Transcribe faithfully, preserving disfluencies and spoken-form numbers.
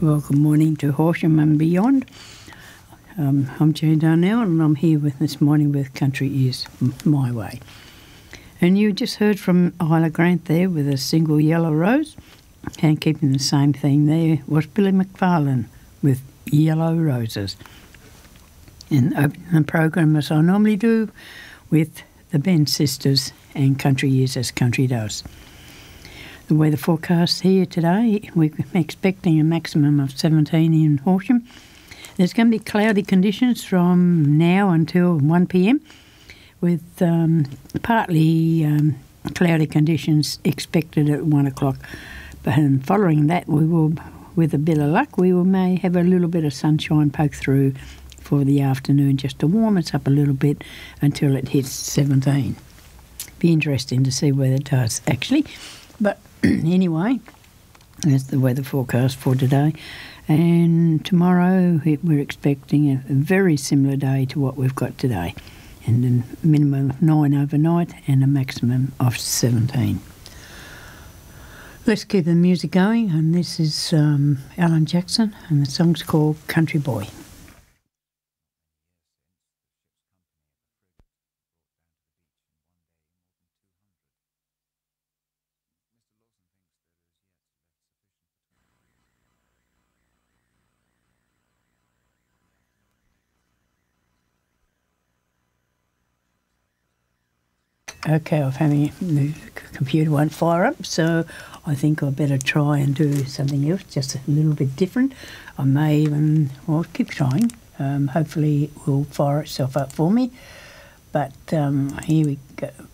Well, good morning to Horsham and beyond. Um, I'm Jane Darnell and I'm here with this morning with Country Is My Way. And you just heard from Isla Grant there with a single Yellow Rose, and keeping the same theme there was Billy McFarlane with Yellow Roses. And opening the program as I normally do with the Ben Sisters and Country Is as Country Does. The weather forecast here today, we're expecting a maximum of seventeen in Horsham. There's going to be cloudy conditions from now until one p m with um, partly um, cloudy conditions expected at one o'clock. But um, following that, we will, with a bit of luck, we will may have a little bit of sunshine poke through for the afternoon just to warm us up a little bit until it hits seventeen. Be interesting to see whether it does actually. But anyway, that's the weather forecast for today. And tomorrow we're expecting a very similar day to what we've got today. And a minimum of nine overnight and a maximum of seventeen. Let's keep the music going. And this is um, Alan Jackson and the song's called Country Boy. Okay, I'm having the computer won't fire up, so I think I better try and do something else, just a little bit different. I may even, well, keep trying. Um, hopefully it will fire itself up for me. But um, here we go.